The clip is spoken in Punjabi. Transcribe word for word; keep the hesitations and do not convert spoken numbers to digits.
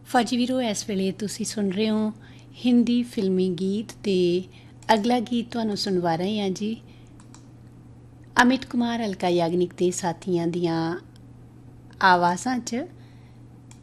ਫੌਜੀ ਵੀਰੋ, ਇਸ ਵੇਲੇ ਤੁਸੀਂ ਸੁਣ ਰਹੇ ਹੋ ਹਿੰਦੀ ਫਿਲਮੀ ਗੀਤ ਅਤੇ ਅਗਲਾ ਗੀਤ ਤੁਹਾਨੂੰ ਸੁਣਵਾ ਰਹੇ ਹਾਂ ਜੀ ਅਮਿਤ ਕੁਮਾਰ, ਅਲਕਾ ਯਾਗਨਿਕ ਦੇ ਸਾਥੀਆਂ ਦੀਆਂ ਆਵਾਜ਼ਾਂ 'ਚ।